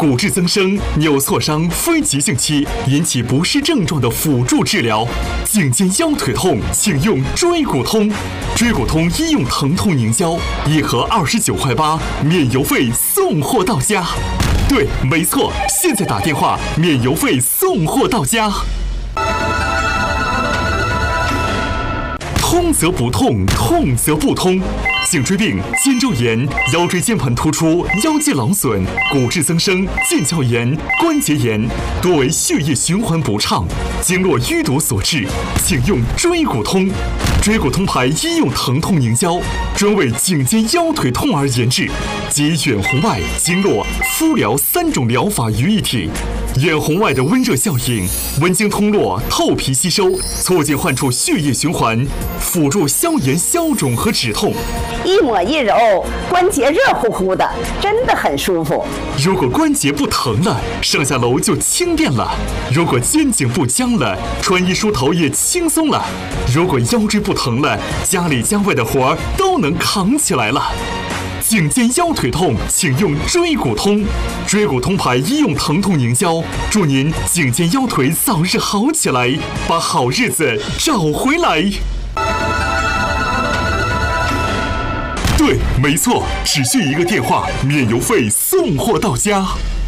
骨质增生、扭挫伤、非急性期引起不适症状的辅助治疗。颈肩腰腿痛，请用椎骨通。椎骨通医用疼痛凝胶，1盒29.8块，免邮费送货到家。对，没错，现在打电话免邮费送货到家。通则不痛，痛则不通。颈椎病、肩周炎、腰椎间盘突出、腰肌劳损、骨质增生、腱鞘炎、关节炎，多为血液循环不畅、经络淤堵所致，请用椎骨通。椎骨通牌医用疼痛凝胶，专为颈肩腰腿痛而研制，集远红外、经络、敷疗3种疗法于一体。远红外的温热效应，温经通络，透皮吸收，促进患处血液循环，辅助消炎消肿和止痛。 一抹一揉，关节热乎乎的，真的很舒服。 如果关节不疼了，上下楼就轻便了；如果肩颈不僵了，穿衣梳头也轻松了；如果腰椎不疼了，家里家外的活儿都能扛起来了。颈肩腰腿痛，请用椎骨通。椎骨通牌医用疼痛凝胶，祝您颈肩腰腿早日好起来，把好日子找回来。对，没错，只需一个电话，免邮费送货到家。